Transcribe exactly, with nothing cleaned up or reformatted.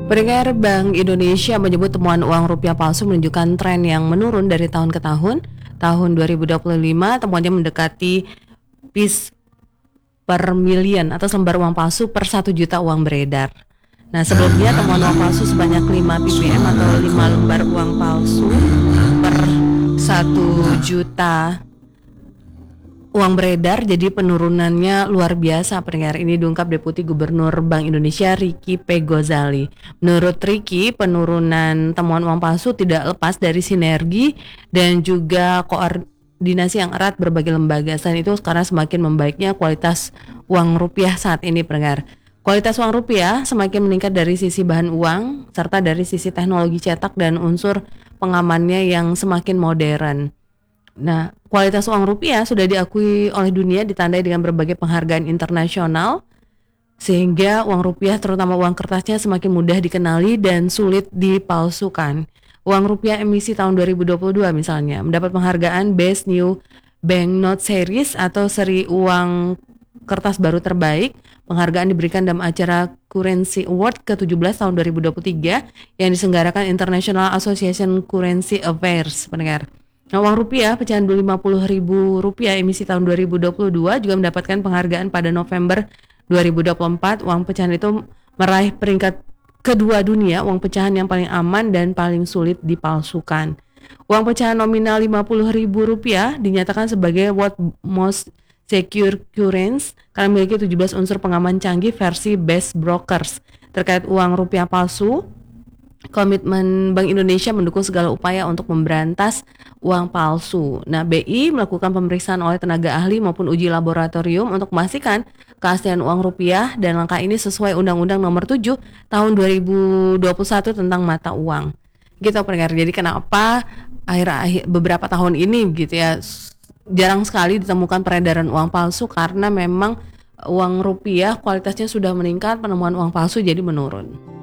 Pendengar, Bank Indonesia menyebut temuan uang rupiah palsu menunjukkan tren yang menurun dari tahun ke tahun. Tahun dua ribu dua puluh lima temuannya mendekati piece per million atau lembar uang palsu per satu juta uang beredar. Nah, sebelumnya temuan uang palsu sebanyak lima ppm atau lima lembar uang palsu per satu juta uang beredar, jadi penurunannya luar biasa. Pendengar, ini diungkap Deputi Gubernur Bank Indonesia Ricky P. Ghazali. Menurut Ricky, penurunan temuan uang palsu tidak lepas dari sinergi dan juga koordinasi yang erat berbagai lembaga. Selain itu, karena semakin membaiknya kualitas uang rupiah saat ini, pendengar. Kualitas uang rupiah semakin meningkat dari sisi bahan uang serta dari sisi teknologi cetak dan unsur pengamannya yang semakin modern. Nah, kualitas uang rupiah sudah diakui oleh dunia, ditandai dengan berbagai penghargaan internasional, sehingga uang rupiah, terutama uang kertasnya, semakin mudah dikenali dan sulit dipalsukan. Uang rupiah emisi tahun dua ribu dua puluh dua misalnya mendapat penghargaan Best New Banknote Series atau seri uang kertas baru terbaik. Penghargaan diberikan dalam acara Currency Award ke tujuh belas tahun dua ribu dua puluh tiga yang diselenggarakan International Association Currency Affairs, pendengar. Nah, uang rupiah pecahan lima puluh ribu rupiah emisi tahun dua ribu dua puluh dua juga mendapatkan penghargaan pada November dua ribu dua puluh empat. Uang pecahan itu meraih peringkat kedua dunia, uang pecahan yang paling aman dan paling sulit dipalsukan. Uang pecahan nominal lima puluh ribu rupiah dinyatakan sebagai world most secure currency karena memiliki tujuh belas unsur pengaman canggih versi Best Brokers. Terkait uang rupiah palsu, komitmen Bank Indonesia mendukung segala upaya untuk memberantas uang palsu. Nah, B I melakukan pemeriksaan oleh tenaga ahli maupun uji laboratorium untuk memastikan keaslian uang rupiah, dan langkah ini sesuai Undang-Undang Nomor tujuh Tahun dua ribu dua puluh satu tentang mata uang. Gitu, pendengar. Jadi kenapa akhir-akhir beberapa tahun ini gitu ya jarang sekali ditemukan peredaran uang palsu, karena memang uang rupiah kualitasnya sudah meningkat, penemuan uang palsu jadi menurun.